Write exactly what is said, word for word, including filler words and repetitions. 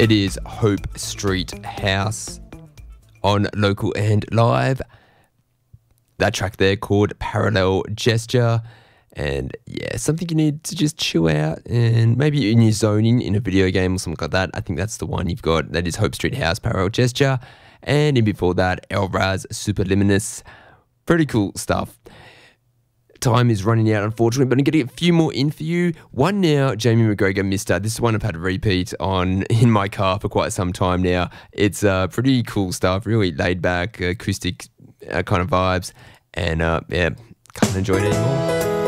It is Hope Street House on Local and Live. That track there called Parallel Gesture. And yeah, something you need to just chill out and maybe in your zoning in a video game or something like that. I think that's the one you've got. That is Hope Street House, Parallel Gesture. And in before that, Elraz, Superluminous. Pretty cool stuff. Time is running out, unfortunately, but I'm getting a few more in for you. One now, Jamie McGregor, Mister This is one I've had a repeat on in my car for quite some time now. It's uh, pretty cool stuff, really laid back, acoustic uh, kind of vibes, and uh, yeah, can't enjoy it anymore.